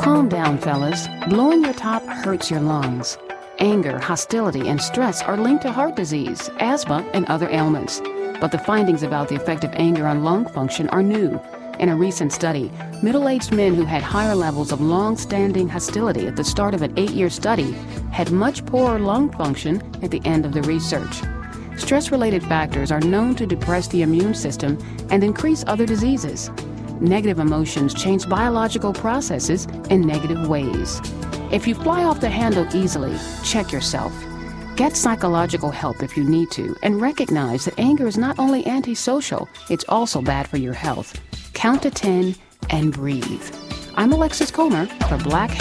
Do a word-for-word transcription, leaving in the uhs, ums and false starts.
Calm down, fellas. Blowing your top hurts your lungs. Anger, hostility, and stress are linked to heart disease, asthma, and other ailments. But the findings about the effect of anger on lung function are new. In a recent study, middle-aged men who had higher levels of long-standing hostility at the start of an eight-year study had much poorer lung function at the end of the research. Stress-related factors are known to depress the immune system and increase other diseases. Negative emotions change biological processes in negative ways. If you fly off the handle easily, check yourself. Get psychological help if you need to, and recognize that anger is not only antisocial, it's also bad for your health. Count to ten and breathe. I'm Alexis Comer for Black